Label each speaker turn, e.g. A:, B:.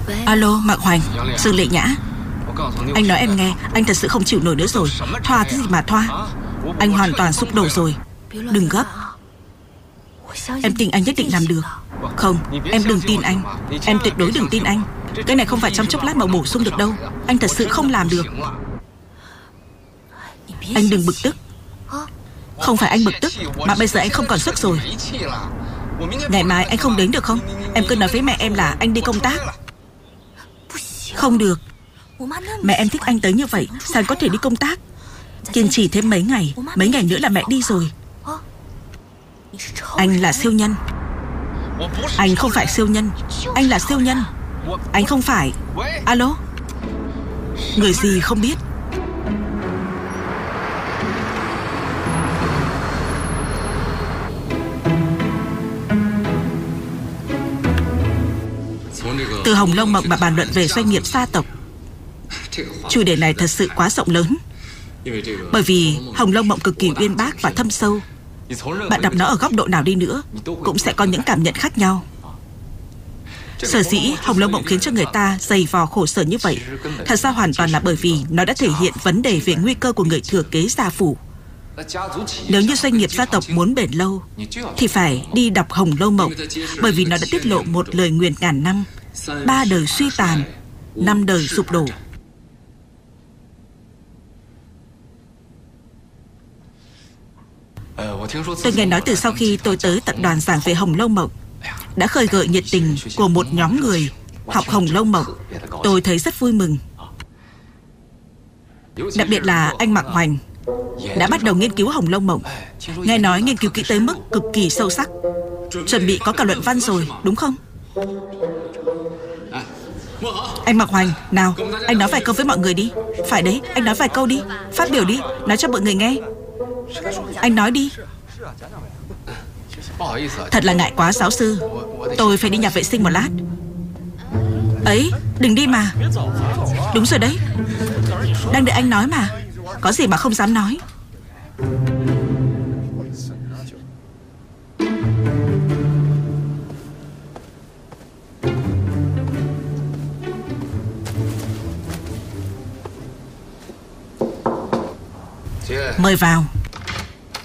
A: Alo, Mạc Hoành, Dương Lệ Nhã. Anh nói em nghe, anh thật sự không chịu nổi nữa rồi. Thoa cái gì mà thoa. Anh hoàn toàn sụp đổ rồi. Đừng gấp. Em tin anh nhất định làm được. Không, em đừng tin anh. Em tuyệt đối đừng tin anh. Cái này không phải trong chốc lát mà bổ sung được đâu. Anh thật sự không làm được. Anh đừng bực tức. Không phải anh bực tức, mà bây giờ anh không còn sức rồi. Ngày mai anh không đến được không? Em cứ nói với mẹ em là anh đi công tác. Không được. Mẹ em thích anh tới như vậy, sao anh có thể đi công tác? Kiên trì thêm mấy ngày nữa là mẹ đi rồi. Anh là siêu nhân. Anh không phải siêu nhân. Anh là siêu nhân. Anh không phải. Alo? Người gì không biết. Từ Hồng Lâu Mộng mà bàn luận về doanh nghiệp gia tộc. Chủ đề này thật sự quá rộng lớn. Bởi vì Hồng Lâu Mộng cực kỳ uyên bác và thâm sâu. Bạn đọc nó ở góc độ nào đi nữa cũng sẽ có những cảm nhận khác nhau. Sở dĩ Hồng Lâu Mộng khiến cho người ta dày vò khổ sở như vậy, thật ra hoàn toàn là bởi vì nó đã thể hiện vấn đề về nguy cơ của người thừa kế gia phủ. Nếu như doanh nghiệp gia tộc muốn bền lâu thì phải đi đọc Hồng Lâu Mộng, bởi vì nó đã tiết lộ một lời nguyền ngàn năm: 3 đời suy tàn, 5 đời sụp đổ. Tôi nghe nói từ sau khi tôi tới tập đoàn giảng về Hồng Lâu Mộng, đã khơi gợi nhiệt tình của một nhóm người học Hồng Lâu Mộng. Tôi thấy rất vui mừng. Đặc biệt là anh Mạc Hoành đã bắt đầu nghiên cứu Hồng Lâu Mộng. Nghe nói nghiên cứu kỹ tới mức cực kỳ sâu sắc. Chuẩn bị có cả luận văn rồi, đúng không? Anh Mạc Hoành, nào, anh nói vài câu với mọi người đi. Phải đấy, anh nói vài câu đi. Phát biểu đi, nói cho mọi người nghe. Anh nói đi. Thật là ngại quá giáo sư. Tôi phải đi nhà vệ sinh một lát. Ấy, đừng đi mà. Đúng rồi đấy. Đang đợi anh nói mà. Có gì mà không dám nói. Mời vào.